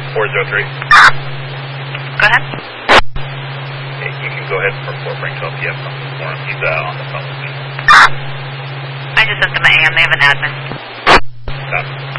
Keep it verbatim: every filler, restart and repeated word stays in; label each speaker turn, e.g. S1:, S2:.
S1: four zero three.
S2: Go ahead.
S1: Okay, you can go ahead for Fort Frank if you have something for him. He's uh, on the phone with me.
S2: I just sent them an A M. They have an admin.
S1: Stop.